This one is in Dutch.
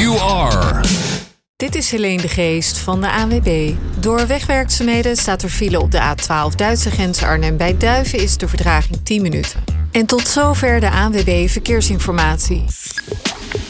you are. Dit is Helene de Geest van de ANWB. Door wegwerkzaamheden staat er file op de A12 Duitse grens Arnhem. Bij Duiven is de vertraging 10 minuten. En tot zover de ANWB Verkeersinformatie.